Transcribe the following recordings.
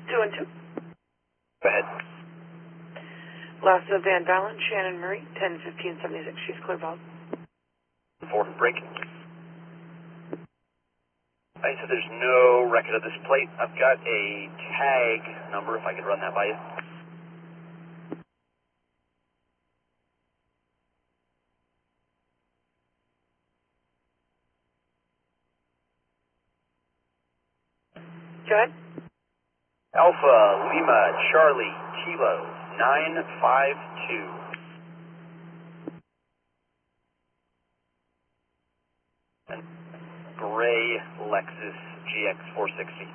212. Go ahead. Lassa Van Dalen, Shannon Murray, 10-15-76. She's clear valve. 4, break. I said there's no record of this plate. I've got a tag number, if I could run that by you. Go ahead. Alpha Lima Charlie Kilo 952. And gray Lexus GX 460.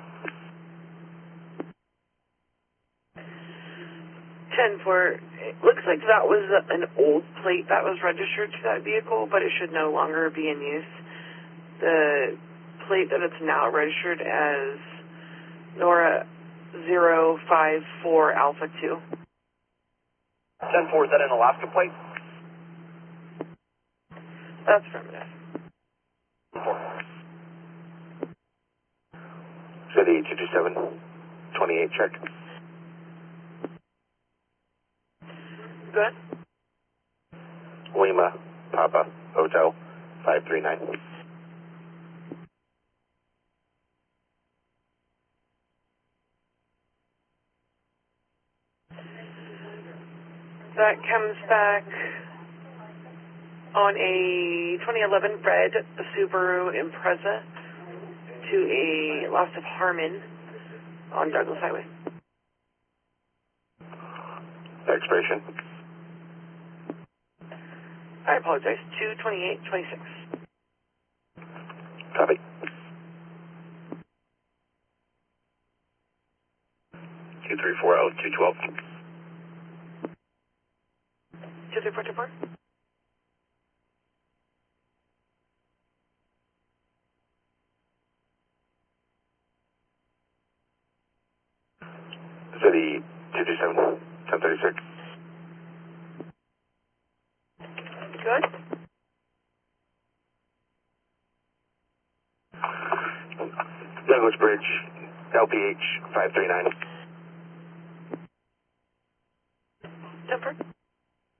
10-4. It looks like that was an old plate that was registered to that vehicle, but it should no longer be in use. The plate that it's now registered as Nora 054 Alpha 2. 10-4, is that an Alaska plate? That's affirmative. 4. City 227, 28 check. Go ahead. Lima, Papa, Hotel, 539. That comes back on a 2011 red Subaru Impreza to a loss of Harmon on Douglas Highway. Expiration. I apologize. 2/28/26. Copy. 2340, 212. 23424. City 227, 1036. Good. Douglas Bridge, LPH 539. 10-4.